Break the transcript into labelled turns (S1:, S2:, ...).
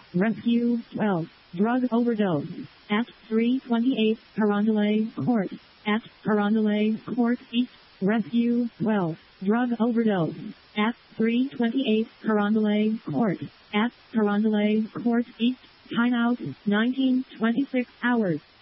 S1: Rescue 12. Drug overdose. At 328 Carondelet Court. At Carondelet Court East. Rescue 12. Drug overdose. At 328 Carondelet Court. At Carondelet Court East. Timeout 19:26 hours.